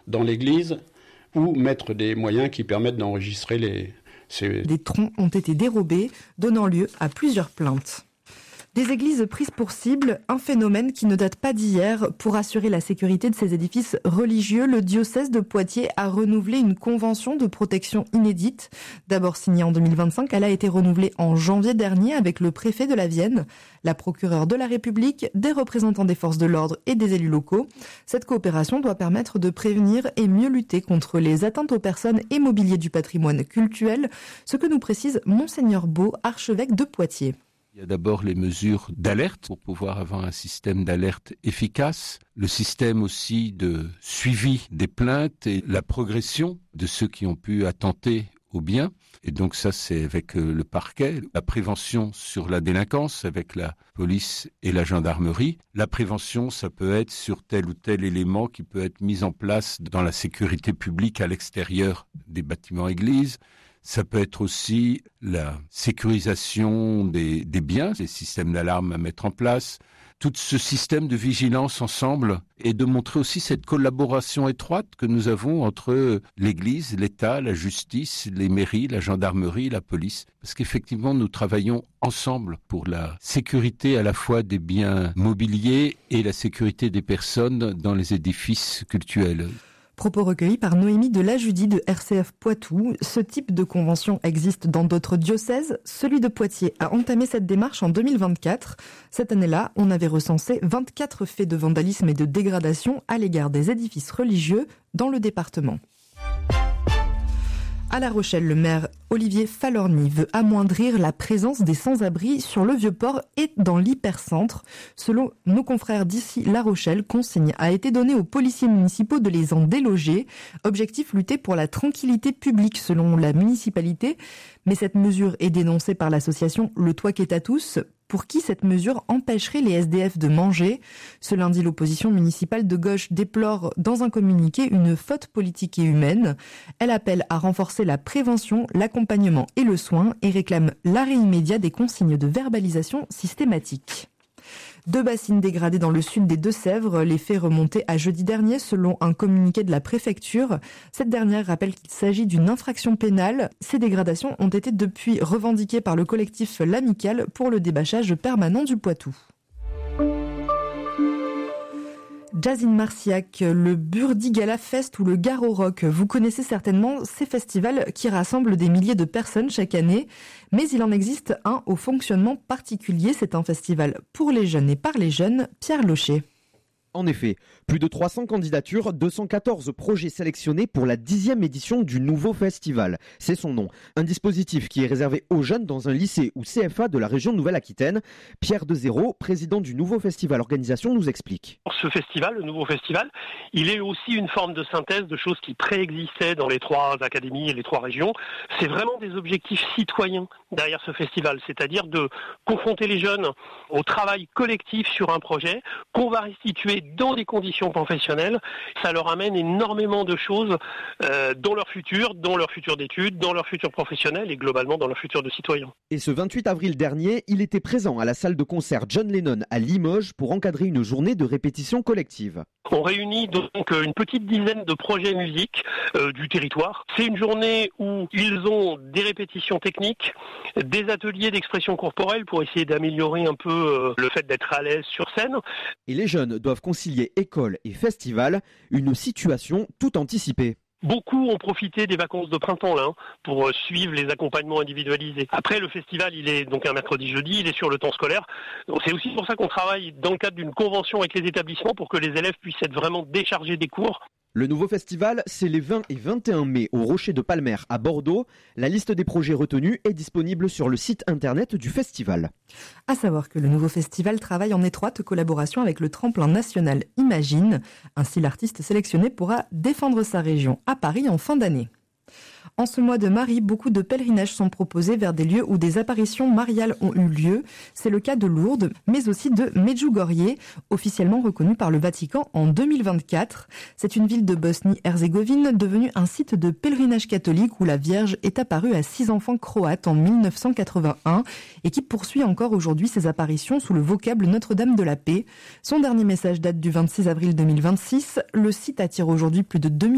dans l'église ou mettre des moyens qui permettent d'enregistrer Des troncs ont été dérobés, donnant lieu à plusieurs plaintes. Des églises prises pour cible, un phénomène qui ne date pas d'hier. Pour assurer la sécurité de ces édifices religieux, le diocèse de Poitiers a renouvelé une convention de protection inédite. D'abord signée en 2025, elle a été renouvelée en janvier dernier avec le préfet de la Vienne, la procureure de la République, des représentants des forces de l'ordre et des élus locaux. Cette coopération doit permettre de prévenir et mieux lutter contre les atteintes aux personnes et mobilier du patrimoine cultuel, ce que nous précise Monseigneur Beau, archevêque de Poitiers. Il y a d'abord les mesures d'alerte pour pouvoir avoir un système d'alerte efficace, le système aussi de suivi des plaintes et la progression de ceux qui ont pu attenter aux biens. Et donc ça, c'est avec le parquet, la prévention sur la délinquance avec la police et la gendarmerie. La prévention, ça peut être sur tel ou tel élément qui peut être mis en place dans la sécurité publique à l'extérieur des bâtiments églises. Ça peut être aussi la sécurisation des biens, les systèmes d'alarme à mettre en place, tout ce système de vigilance ensemble et de montrer aussi cette collaboration étroite que nous avons entre l'Église, l'État, la justice, les mairies, la gendarmerie, la police. Parce qu'effectivement, nous travaillons ensemble pour la sécurité à la fois des biens mobiliers et la sécurité des personnes dans les édifices cultuels. Propos recueillis par Noémie de Lajudi de RCF Poitou. Ce type de convention existe dans d'autres diocèses. Celui de Poitiers a entamé cette démarche en 2024. Cette année-là, on avait recensé 24 faits de vandalisme et de dégradation à l'égard des édifices religieux dans le département. À La Rochelle, le maire Olivier Falorni veut amoindrir la présence des sans-abri sur le Vieux-Port et dans l'hypercentre. Selon nos confrères d'ici La Rochelle, consigne a été donnée aux policiers municipaux de les en déloger. Objectif, lutter pour la tranquillité publique selon la municipalité. Mais cette mesure est dénoncée par l'association Le Toit qu'est à tous, pour qui cette mesure empêcherait les SDF de manger. Ce lundi, l'opposition municipale de gauche déplore dans un communiqué une faute politique et humaine. Elle appelle à renforcer la prévention, l'accompagnement et le soin et réclame l'arrêt immédiat des consignes de verbalisation systématique. 2 bassines dégradées dans le sud des Deux-Sèvres, les faits remontés à jeudi dernier selon un communiqué de la préfecture. Cette dernière rappelle qu'il s'agit d'une infraction pénale. Ces dégradations ont été depuis revendiquées par le collectif L'Amicale pour le débâchage permanent du Poitou. Jazz in Marciac, le Burdigala Fest ou le Garo Rock. Vous connaissez certainement ces festivals qui rassemblent des milliers de personnes chaque année. Mais il en existe un au fonctionnement particulier. C'est un festival pour les jeunes et par les jeunes. Pierre Locher. En effet, plus de 300 candidatures, 214 projets sélectionnés pour la 10e édition du nouveau festival. C'est son nom. Un dispositif qui est réservé aux jeunes dans un lycée ou CFA de la région Nouvelle-Aquitaine. Pierre Dezéro, président du nouveau festival organisation, nous explique. Ce festival, le nouveau festival, il est aussi une forme de synthèse de choses qui préexistaient dans les 3 académies et les 3 régions. C'est vraiment des objectifs citoyens derrière ce festival, c'est-à-dire de confronter les jeunes au travail collectif sur un projet qu'on va restituer dans des conditions professionnelles. Ça leur amène énormément de choses dans leur futur d'études, dans leur futur professionnel et globalement dans leur futur de citoyen. Et ce 28 avril dernier, il était présent à la salle de concert John Lennon à Limoges pour encadrer une journée de répétition collective. On réunit donc une petite dizaine de projets musiques du territoire. C'est une journée où ils ont des répétitions techniques, des ateliers d'expression corporelle pour essayer d'améliorer un peu le fait d'être à l'aise sur scène. Et les jeunes doivent concilier école et festival, une situation tout anticipée. Beaucoup ont profité des vacances de printemps là pour suivre les accompagnements individualisés. Après, le festival, il est donc un mercredi-jeudi, il est sur le temps scolaire. Donc, c'est aussi pour ça qu'on travaille dans le cadre d'une convention avec les établissements pour que les élèves puissent être vraiment déchargés des cours. Le nouveau festival, c'est les 20 et 21 mai au Rocher de Palmer à Bordeaux. La liste des projets retenus est disponible sur le site internet du festival. À savoir que le nouveau festival travaille en étroite collaboration avec le tremplin national Imagine. Ainsi, l'artiste sélectionné pourra défendre sa région à Paris en fin d'année. En ce mois de Marie, beaucoup de pèlerinages sont proposés vers des lieux où des apparitions mariales ont eu lieu. C'est le cas de Lourdes, mais aussi de Medjugorje, officiellement reconnue par le Vatican en 2024. C'est une ville de Bosnie-Herzégovine devenue un site de pèlerinage catholique où la Vierge est apparue à 6 enfants croates en 1981 et qui poursuit encore aujourd'hui ses apparitions sous le vocable Notre-Dame de la Paix. Son dernier message date du 26 avril 2026. Le site attire aujourd'hui plus de 2000